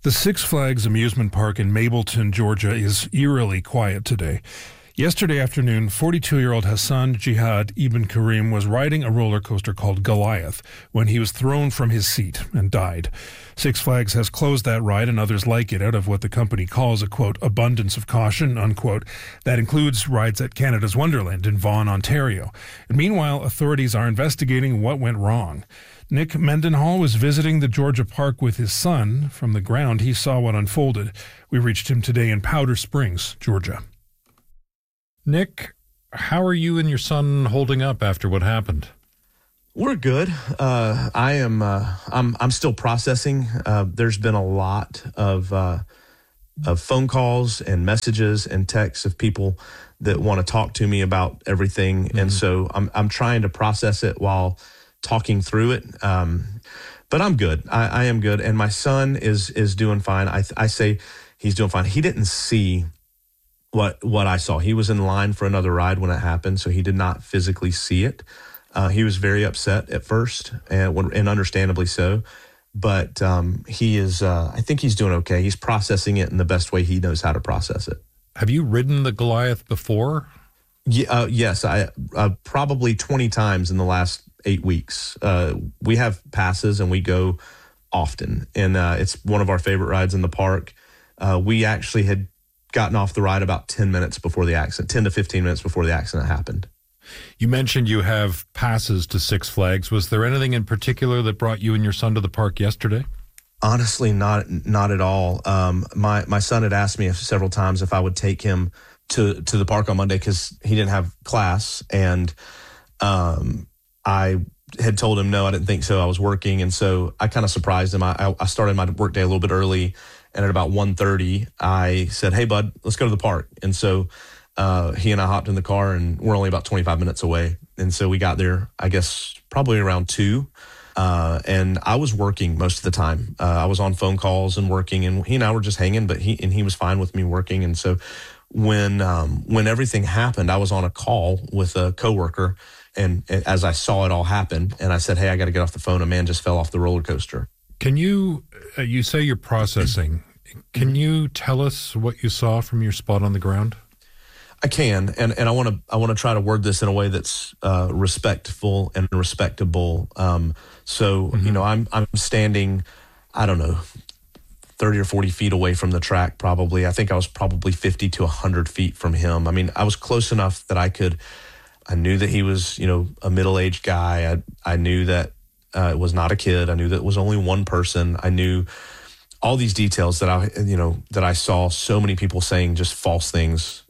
The Six Flags amusement park in Mableton, Georgia is eerily quiet today. Yesterday afternoon, 42-year-old Hassan Jihad Ibn Karim was riding a roller coaster called Goliath when he was thrown from his seat and died. Six Flags has closed that ride and others like it out of what the company calls a, quote, abundance of caution, unquote. That includes rides at Canada's Wonderland in Vaughan, Ontario. And meanwhile, authorities are investigating what went wrong. Nick Mendenhall was visiting the Georgia park with his son. From the ground, he saw what unfolded. We reached him today in Powder Springs, Georgia. Nick, how are you and your son holding up after what happened? We're good. I'm still processing. There's been a lot of phone calls and messages and texts of people that want to talk to me about everything, and so I'm trying to process it while talking through it. But I'm good. I am good, and my son is doing fine. I say he's doing fine. He didn't see what I saw. He was in line for another ride when it happened, so he did not physically see it. He was very upset at first, and understandably so. But he is. I think he's doing okay. He's processing it in the best way he knows how to process it. Have you ridden the Goliath before? Yes, I probably 20 times in the last 8 weeks. We have passes and we go often, and it's one of our favorite rides in the park. We actually had gotten off the ride about 10 minutes before the accident, 10 to 15 minutes before the accident happened. You mentioned you have passes to Six Flags. Was there anything in particular that brought you and your son to the park yesterday? Honestly, not at all. My son had asked me several times if I would take him to the park on Monday because he didn't have class, and I had told him no, I didn't think so. I was working, and so I kind of surprised him. I started my work day a little bit early, and at about 1:30, I said, "Hey, bud, let's go to the park." And so he and I hopped in the car, and we're only about 25 minutes away. And so we got there, I guess, probably around 2. And I was working most of the time. I was on phone calls and working, and he and I were just hanging, but he was fine with me working. And so when everything happened, I was on a call with a coworker, and as I saw it all happen, and I said, "Hey, I got to get off the phone. A man just fell off the roller coaster." Can you say you're processing. Can you tell us what you saw from your spot on the ground? I can, and I want to try to word this in a way that's respectful and respectable. You know, I'm standing, I don't know, 30 or 40 feet away from the track, probably. I think I was probably 50 to 100 feet from him. I mean, I was close enough that I knew that he was, you know, a middle-aged guy. I knew that it was not a kid. I knew that it was only one person. I knew all these details that I saw so many people saying just false things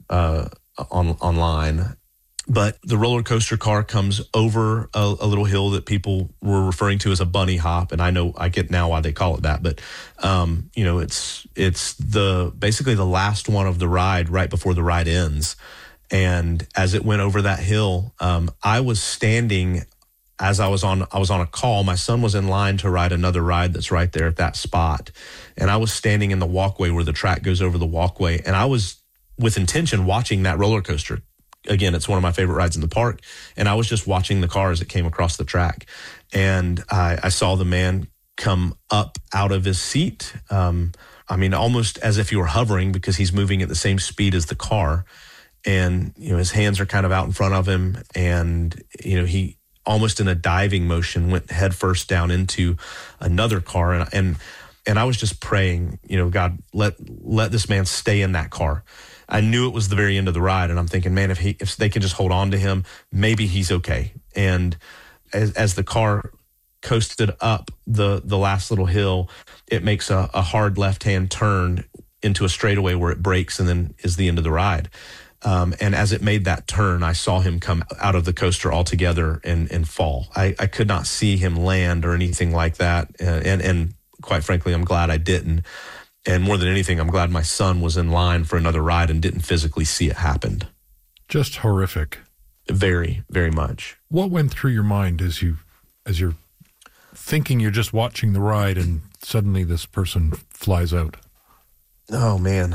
online. But the roller coaster car comes over a little hill that people were referring to as a bunny hop, and I get now why they call it that. But you know, it's basically the last one of the ride right before the ride ends. And as it went over that hill, I was standing as I was on a call. My son was in line to ride another ride that's right there at that spot, and I was standing in the walkway where the track goes over the walkway, and I was with intention watching that roller coaster. Again, it's one of my favorite rides in the park, and I was just watching the car as it came across the track, and I saw the man come up out of his seat. I mean, almost as if he were hovering, because he's moving at the same speed as the car, and you know, his hands are kind of out in front of him, and you know, he almost in a diving motion went headfirst down into another car, and I was just praying, you know, God, let this man stay in that car. I knew it was the very end of the ride, and I'm thinking, man, if they can just hold on to him, maybe he's okay. And as the car coasted up the last little hill, it makes a hard left-hand turn into a straightaway where it breaks and then is the end of the ride. And as it made that turn, I saw him come out of the coaster altogether and fall. I could not see him land or anything like that. And quite frankly, I'm glad I didn't. And more than anything, I'm glad my son was in line for another ride and didn't physically see it happen. Just horrific. Very, very much. What went through your mind as you're thinking you're just watching the ride and suddenly this person flies out? Oh, man.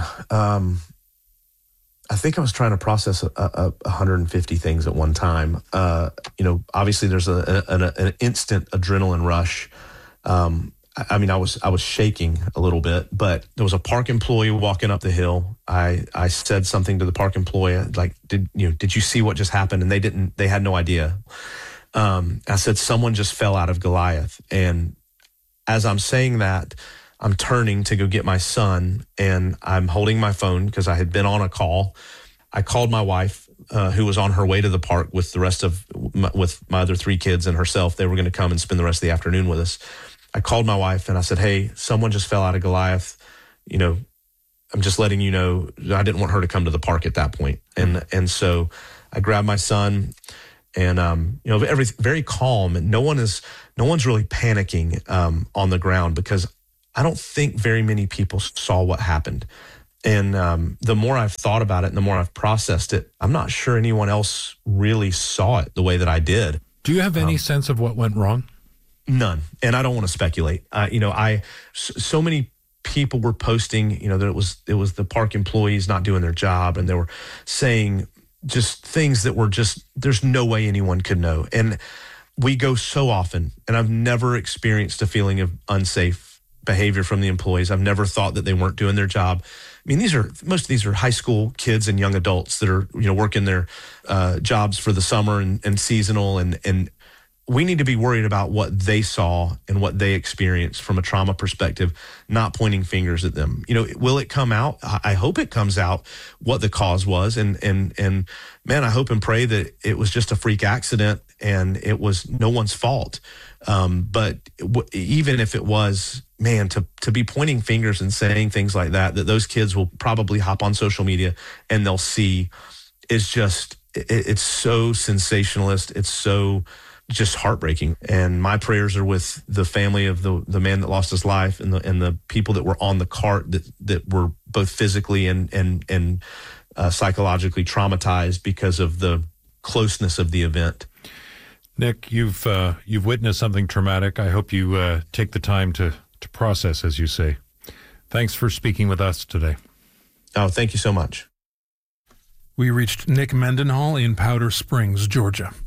I think I was trying to process 150 things at one time. You know, obviously there's an instant adrenaline rush. I mean, I was shaking a little bit, but there was a park employee walking up the hill. I said something to the park employee, like, did you see what just happened? And they had no idea. I said, someone just fell out of Goliath. And as I'm saying that, I'm turning to go get my son, and I'm holding my phone because I had been on a call. I called my wife, who was on her way to the park with the rest of with my other 3 kids and herself. They were going to come and spend the rest of the afternoon with us. I called my wife and I said, hey, someone just fell out of Goliath. I'm just letting you know. I didn't want her to come to the park at that point. And so I grabbed my son, and very calm, and no one's really panicking on the ground, because I don't think very many people saw what happened. And the more I've thought about it and the more I've processed it, I'm not sure anyone else really saw it the way that I did. Do you have any sense of what went wrong? None. And I don't want to speculate. So many people were posting, that it was the park employees not doing their job, and they were saying just things that were just, there's no way anyone could know. And we go so often, and I've never experienced a feeling of unsafe behavior from the employees. I've never thought that they weren't doing their job. I mean, most of these are high school kids and young adults that are, working their jobs for the summer and seasonal, and we need to be worried about what they saw and what they experienced from a trauma perspective, not pointing fingers at them. Will it come out? I hope it comes out what the cause was. And man, I hope and pray that it was just a freak accident and it was no one's fault. But even if it was, man, to be pointing fingers and saying things like that those kids will probably hop on social media and they'll see, is just, it's so sensationalist. It's so just heartbreaking. And my prayers are with the family of the man that lost his life, and the people that were on the cart that were both physically and psychologically traumatized because of the closeness of the event. Nick, you've witnessed something traumatic. I hope you take the time to process, as you say. Thanks for speaking with us today. Oh, thank you so much. We reached Nick Mendenhall in Powder Springs, Georgia.